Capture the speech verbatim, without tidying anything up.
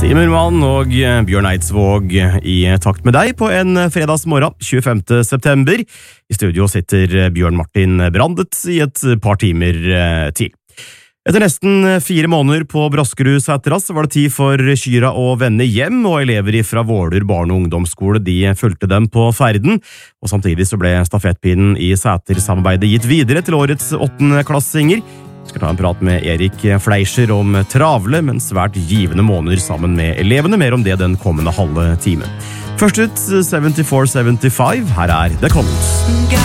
Timmermann og Bjørn Eidsvåg i takt med deg på en fredagsmorgen tjuefemte september. I studio sitter Bjørn Martin Brandet i et par timer til. Etter nesten fire måneder på Braskerud Sætras var det tid for Kyra å vende hjem, og elever fra Våler barne- og ungdomsskole de fulgte dem på ferden. Og samtidig så ble stafettpinnen i Sæter-samarbeidet gitt videre til årets åttendeklassinger. Vi skal ta en prat med Erik Fleischer om travle, men svært givende måneder sammen med elevene. Mer om det den kommende halve timen. Først ut, syttifire syttifem. Her er The Colors.